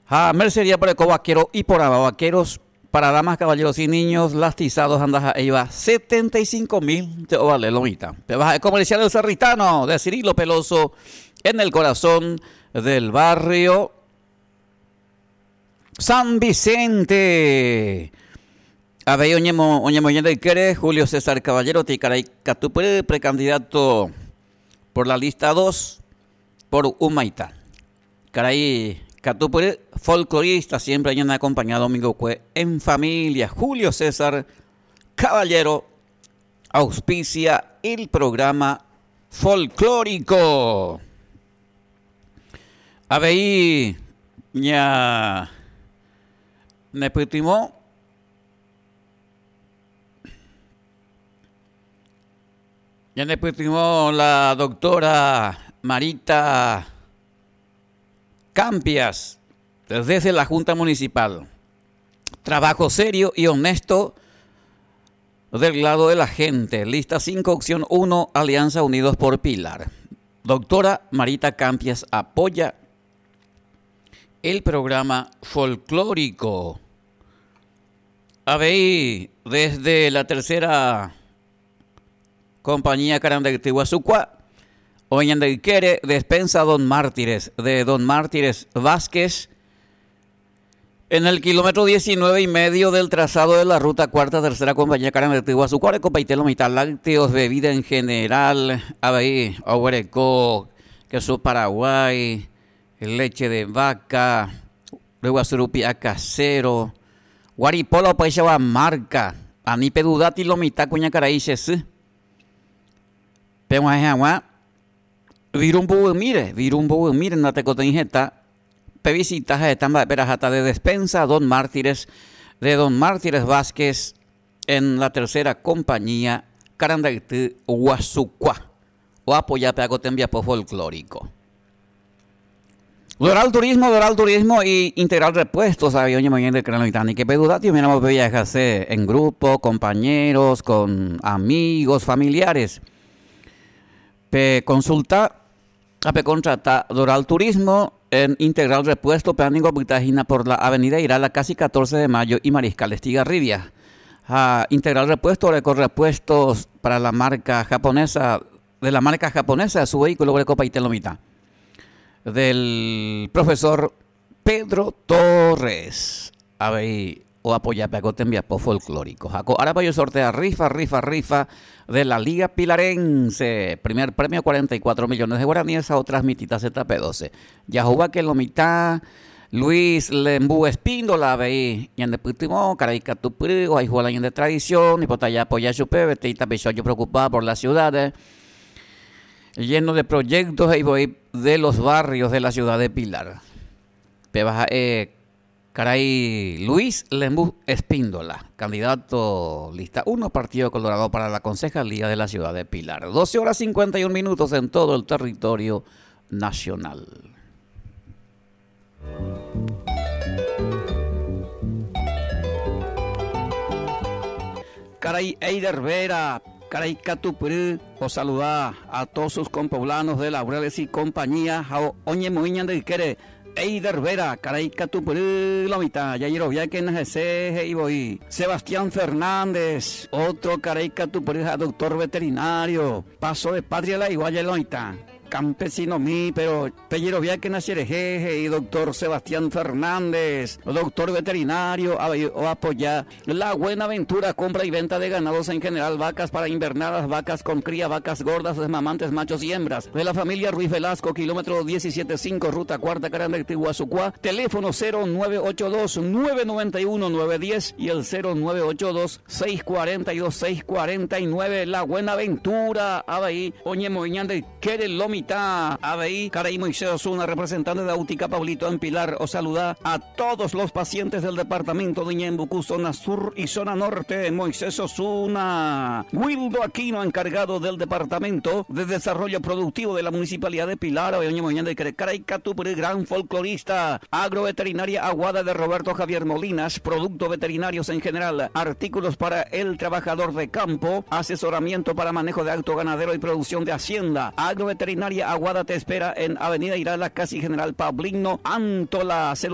A mercería por eco vaquero y por abajo vaqueros para damas, caballeros y niños lastizados andas a IVA 75.000 te vale lomita. Te vas a comercial El Cerritano de Cirilo Peloso en el corazón del barrio San Vicente. A ver, oñemo y quiere Julio César Caballero Ticaray Catupre, precandidato por la lista 2 por Humaitá. Caray Catupre, folclorista, siempre hayan acompañado Domingo Cue en familia. Julio César Caballero auspicia el programa folclórico. A ver, ya Neputimo. Ya después tuvimos la doctora Marita Campias, desde la Junta Municipal. Trabajo serio y honesto del lado de la gente. Lista 5, opción 1, Alianza Unidos por Pilar. Doctora Marita Campias apoya el programa folclórico. A ver, desde la tercera compañía Carandegtihuazucua, Oñandequere, despensa Don Mártires, de Don Mártires Vázquez, en el kilómetro 19,5 del trazado de la ruta cuarta, tercera compañía Carandegtihuazucua, copaitelo mitad lácteos, bebida en general, ahí, aguareco, queso Paraguay, leche de vaca, luego azurupia casero, guaripolo paisa marca, anipedudati lo mitad cuña caraíches, pero agua virumbu mire na te cotinjeta pevisitas están perajata de despensa Don Mártires de Don Mártires Vázquez en la tercera compañía Carandegti Huazucua o apoyate a Cotembiapo folclórico. Doral turismo y integral repuestos avión y mañana de Cranitani que pedudati miramos viajarse en grupo, compañeros, con amigos, familiares. Consulta a contrata Doral Turismo en Integral Repuesto Peánico Pitagina por la Avenida Irala casi 14 de mayo y Mariscal Estigarribia. Integral Repuesto recorre repuestos para la marca japonesa, de la marca japonesa de su vehículo Grecopa y Telomita. Del profesor Pedro Torres. A ver, o apoyar para Cotembiapo folclórico. Ahora voy a sortear rifa de la Liga Pilarense. Primer premio 44 millones de guaraníes a otras mititas ZP12. Yahuba que lo mitad, Luis Lembú Espíndola, veí, y en el último, Caraica Tuprigo, hay jugadores de tradición, y por allá apoyar su pebe, te yo preocupada por las ciudades, lleno de proyectos, y voy de los barrios de la ciudad de Pilar. Caray, Luis Lembú Espíndola, candidato lista 1, Partido Colorado para la Concejalía de la ciudad de Pilar. 12 horas 51 minutos en todo el territorio nacional. Caray, Eider Vera, Caray Catupri, os saluda a todos sus compoblanos de Laureles y compañía, Oñe Moiñan de Quiere. Eider Vera, Caray Catupri, la mitad, Yayiro Viaquenas ese y voy. Sebastián Fernández, otro Caray Catupri, doctor veterinario, paso de patria la igual la mitad. Campesino mí, pero Pellero Viaquenas Jeje y doctor Sebastián Fernández, doctor veterinario, o apoya la buena aventura, compra y venta de ganados en general, vacas para invernadas, vacas con cría, vacas gordas, desmamantes, machos y hembras, de la familia Ruiz Velasco, kilómetro 17.5, ruta cuarta, Carandegtihuazucua, teléfono 0982-991-910 y el 0982-642-649, la buena aventura, ahí, Oñe Moiñande, Quere Lomi, Abey, Caray Moisés Osuna, representante de Autica Pablito en Pilar, os saluda a todos los pacientes del departamento de Ñembucú, zona sur y zona norte. Moisés Osuna, Wildo Aquino, encargado del departamento de desarrollo productivo de la municipalidad de Pilar, Caray Catupri, gran folclorista, agroveterinaria Aguada de Roberto Javier Molinas, productos veterinarios en general, artículos para el trabajador de campo, asesoramiento para manejo de acto ganadero y producción de hacienda, agroveterinaria Aguada te espera en Avenida Irala, casi General Paulino Antola,